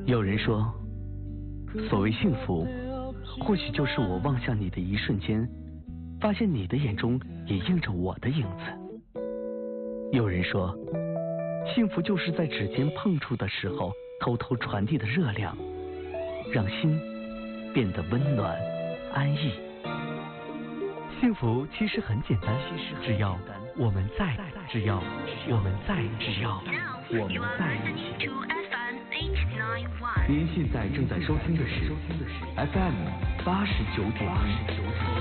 有人说，所谓幸福，或许就是我望向你的一瞬间，发现你的眼中也映着我的影子。有人说，幸福就是在指尖碰触的时候，偷偷传递的热量，让心变得温暖安逸。幸福其实很简单，只要我们在，只要我们在，只要我们在一起。您现在正在收听的是 FM 89.1。